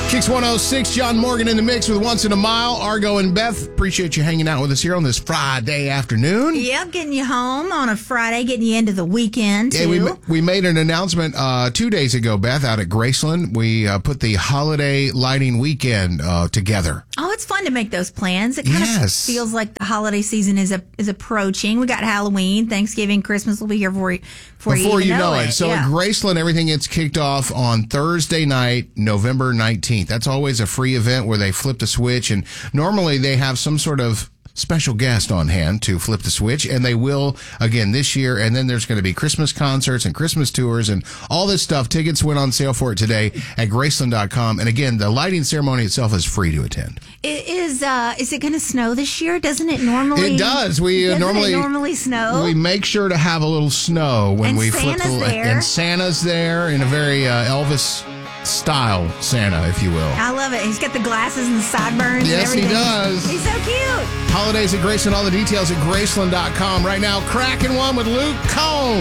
Kicks 106, John Morgan in the mix with Once in a Mile. Argo and Beth, appreciate you hanging out with us here on this Friday afternoon. Yep, getting you home on a Friday, getting you into the weekend, too. Yeah, we made an announcement 2 days ago, Beth, out at Graceland. We put the holiday lighting weekend together. Oh, it's fun to make those plans. It kind of feels like the holiday season is approaching. We got Halloween, Thanksgiving, Christmas will be here before you know it. So at Graceland, everything gets kicked off on Thursday night, November 19th. That's always a free event where they flip the switch, and normally they have some sort of special guest on hand to flip the switch, and they will again this year. And then there's going to be Christmas concerts and Christmas tours and all this stuff. Tickets went on sale for it today at Graceland.com. And again, the lighting ceremony itself is free to attend. Is it going to snow this year? Doesn't it normally? It does. Normally snow. We make sure to have a little snow when we flip the light. And Santa's there in a very Elvis style Santa, if you will. I love it. He's got the glasses and the sideburns. Yes, and everything. he does. He's so cute. Holidays at Graceland. All the details at Graceland.com. Right now, cracking one with Luke Combs.